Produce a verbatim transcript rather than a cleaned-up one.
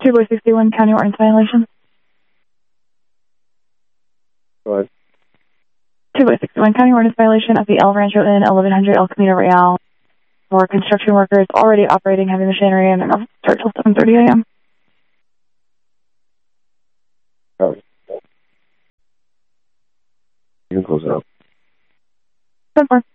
two by sixty-one county ordinance violation. Go ahead. two by sixty-one county ordinance violation of the El Rancho Inn, eleven hundred El Camino Real, for construction workers already operating heavy machinery and it'll start till seven thirty a m Oh. You can close it up. ten four.